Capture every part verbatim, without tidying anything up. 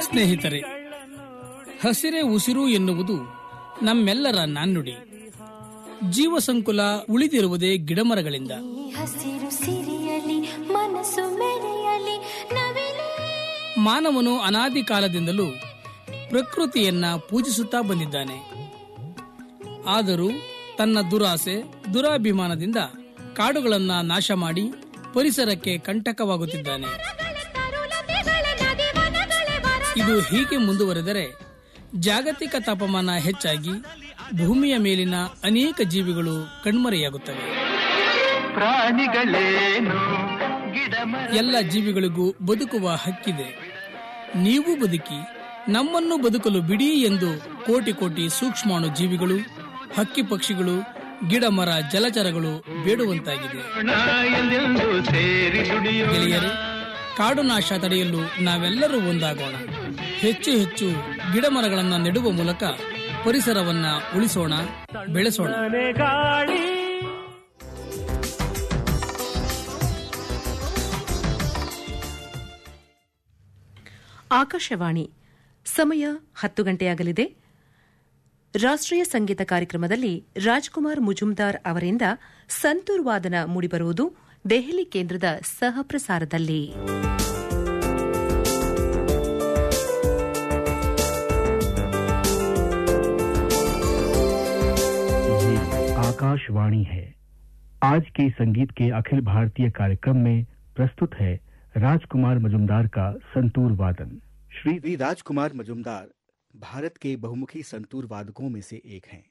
ಸ್ನೇಹಿತರೆ, ಹಸಿರೇ ಉಸಿರು ಎನ್ನುವುದು ನಮ್ಮೆಲ್ಲರ ನಾಣ್ಣುಡಿ. ಜೀವ ಸಂಕುಲ ಉಳಿದಿರುವುದೇ ಗಿಡಮರಗಳಿಂದ. ಹಸಿರು ಸಿರಿಯಲಿ ಮನಸ್ಸು ಮೆರೆಯಲಿ ನವಿಲೇ. ಮಾನವನು ಅನಾದಿ ಕಾಲದಿಂದಲೂ ಪ್ರಕೃತಿಯನ್ನ ಪೂಜಿಸುತ್ತಾ ಬಂದಿದ್ದಾನೆ. ಆದರೂ ತನ್ನ ದುರಾಸೆ ದುರಾಭಿಮಾನದಿಂದ ಕಾಡುಗಳನ್ನ ನಾಶ ಮಾಡಿ ಪರಿಸರಕ್ಕೆ ಕಂಟಕವಾಗುತ್ತಿದ್ದಾನೆ. ಇದು ಹೀಗೆ ಮುಂದುವರೆದರೆ ಜಾಗತಿಕ ತಾಪಮಾನ ಹೆಚ್ಚಾಗಿ ಭೂಮಿಯ ಮೇಲಿನ ಅನೇಕ ಜೀವಿಗಳು ಕಣ್ಮರೆಯಾಗುತ್ತವೆ. ಎಲ್ಲ ಜೀವಿಗಳಿಗೂ ಬದುಕುವ ಹಕ್ಕಿದೆ. ನೀವು ಬದುಕಿ, ನಮ್ಮನ್ನು ಬದುಕಲು ಬಿಡಿ ಎಂದು ಕೋಟಿ ಕೋಟಿ ಸೂಕ್ಷ್ಮಾಣು ಜೀವಿಗಳು, ಹಕ್ಕಿ ಪಕ್ಷಿಗಳು, ಗಿಡ ಮರ ಜಲಚರಗಳು ಬೇಡುವಂತಾಗಿದೆ. ಗೆಳೆಯರೇ, ಕಾಡು ನಾಶ ತಡೆಯಲು ನಾವೆಲ್ಲರೂ ಒಂದಾಗೋಣ. ಹೆಚ್ಚು ಹೆಚ್ಚು ಗಿಡ ಮರಗಳನ್ನು ನೆಡುವ ಮೂಲಕ ಪರಿಸರವನ್ನ ಉಳಿಸೋಣ, ಬೆಳೆಸೋಣ. ಆಕಾಶವಾಣಿ, ಸಮಯ ಹತ್ತು ಗಂಟೆಯಾಗಲಿದೆ. ರಾಷ್ಟ್ರೀಯ ಸಂಗೀತ ಕಾರ್ಯಕ್ರಮದಲ್ಲಿ ರಾಜ್ಕುಮಾರ್ ಮುಜುಮ್ದಾರ್ ಅವರಿಂದ ಸಂತೂರ್ ವಾದನ ಮೂಡಿಬರುವುದು ದೆಹಲಿ ಕೇಂದ್ರದ ಸಹ ಪ್ರಸಾರದಲ್ಲಿ. आकाशवाणी है। आज के संगीत के अखिल भारतीय कार्यक्रम में प्रस्तुत है राजकुमार मजुमदार का संतूर वादन। श्री राजकुमार मजुमदार भारत के बहुमुखी संतूर वादकों में से एक हैं।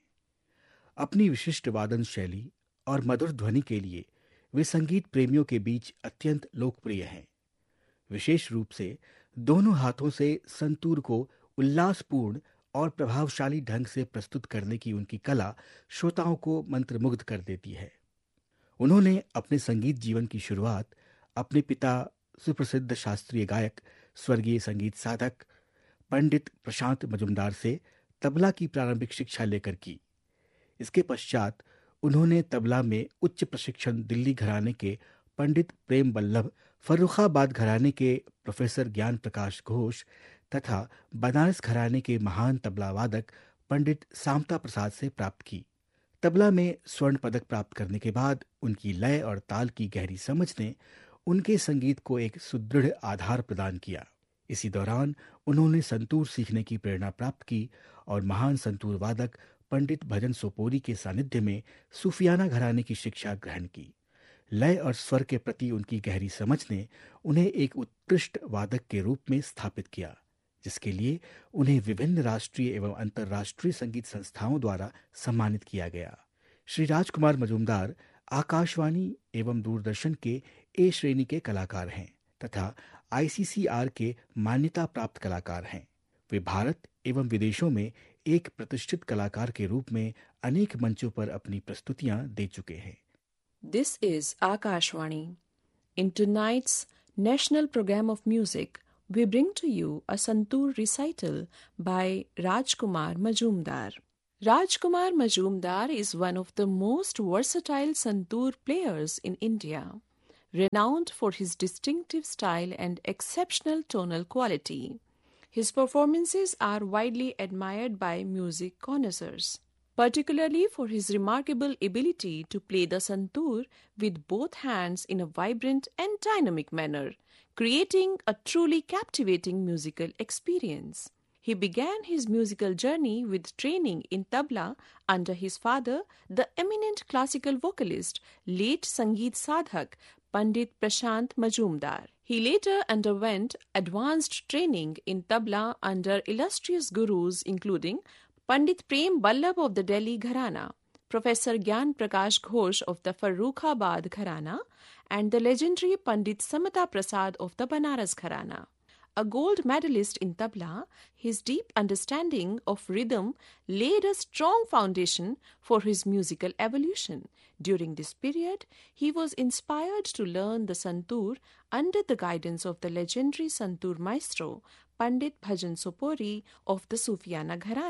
अपनी विशिष्ट वादन शैली और मधुर ध्वनि के लिए वे संगीत प्रेमियों के बीच अत्यंत लोकप्रिय हैं। विशेष रूप से दोनों हाथों से संतूर को उल्लासपूर्ण और प्रभावशाली ढंग से प्रस्तुत करने की उनकी कला श्रोताओं को मंत्रमुग्ध कर देती है। उन्होंने अपने संगीत जीवन की शुरुआत अपने पिता सुप्रसिद्ध शास्त्रीय गायक स्वर्गीय संगीत साधक पंडित प्रशांत मजुमदार से तबला की प्रारंभिक शिक्षा लेकर की। इसके पश्चात उन्होंने तबला में उच्च प्रशिक्षण दिल्ली घराने के पंडित प्रेम बल्लभ, फर्रुखाबाद घराने के प्रोफेसर ज्ञान प्रकाश घोष तथा बनारस घराने के महान तबला वादक पंडित सामता प्रसाद से प्राप्त की। तबला में स्वर्ण पदक प्राप्त करने के बाद उनकी लय और ताल की गहरी समझ ने उनके संगीत को एक सुदृढ़ आधार प्रदान किया। इसी दौरान उन्होंने संतूर सीखने की प्रेरणा प्राप्त की और महान संतूर वादक पंडित भजन सोपोरी के सानिध्य में सूफियाना घराने की शिक्षा ग्रहण की। लय और स्वर के प्रति उनकी गहरी समझ ने उन्हें एक उत्कृष्ट वादक के रूप में स्थापित किया, जिसके लिए उन्हें विभिन्न राष्ट्रीय एवं अंतर्राष्ट्रीय संगीत संस्थाओं द्वारा सम्मानित किया गया। श्री राजकुमार मजुमदार आकाशवाणी एवं दूरदर्शन के ए श्रेणी के कलाकार हैं तथा आईसीसीआर के मान्यता प्राप्त कलाकार हैं। वे भारत एवं विदेशों में एक प्रतिष्ठित कलाकार के रूप में अनेक मंचों पर अपनी प्रस्तुतियां दे चुके हैं। This is Akashvani. In tonight's National Program of Music, we bring to you a santoor recital by Rajkumar Majumdar. Rajkumar Majumdar is one of the most versatile santoor players in India, renowned for his distinctive style and exceptional tonal quality. His performances are widely admired by music connoisseurs, particularly for his remarkable ability to play the santoor with both hands in a vibrant and dynamic manner, creating a truly captivating musical experience. He began his musical journey with training in tabla under his father, the eminent classical vocalist, late Sangeet Sadhak, Pandit Prashant Majumdar. He later underwent advanced training in tabla under illustrious gurus including Pandit Prem Ballabh of the Delhi Gharana, Professor Gyan Prakash Ghosh of the Farrukhabad Gharana, and the legendary Pandit Samata Prasad of the Banaras Gharana. A gold medalist in tabla, his deep understanding of rhythm laid a strong foundation for his musical evolution. During this period, he was inspired to learn the santoor under the guidance of the legendary santoor maestro Pandit Bhajan Sopori of the Sufiana Gharana.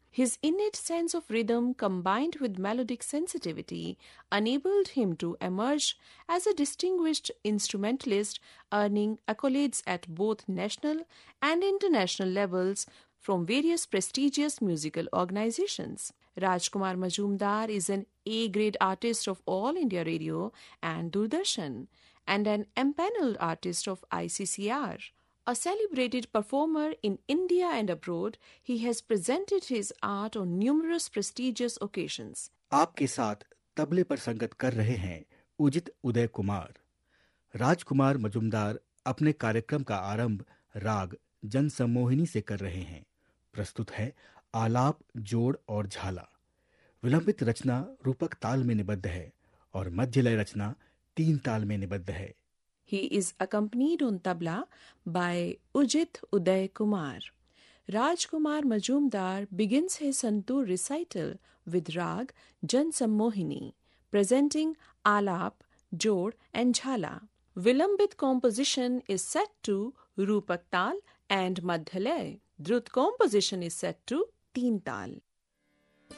His innate sense of rhythm combined with melodic sensitivity enabled him to emerge as a distinguished instrumentalist, earning accolades at both national and international levels from various prestigious musical organizations. Rajkumar Majumdar is an A-grade artist of All India Radio and Doordarshan and an empaneled artist of I C C R. A celebrated performer in India and abroad, he has presented his art on numerous prestigious occasions. आपके साथ तबले पर संगत कर रहे हैं उदित उदय कुमार। राजकुमार मजुमदार अपने कार्यक्रम का आरंभ राग जनसम्मोहिनी से कर रहे हैं। प्रस्तुत है आलाप, जोड़ और झाला। विलंबित रचना रूपक ताल में निबद्ध है और मध्यलय रचना तीन ताल में निबद्ध है। He is accompanied on tabla by Ujit Uday Kumar. Rajkumar Majumdar begins his santoor recital with rag Jan Sammohini, presenting alap, jod and jhala. Vilambit composition is set to Rupak Tal and Madhyalay. Drut composition is set to Teen Tal.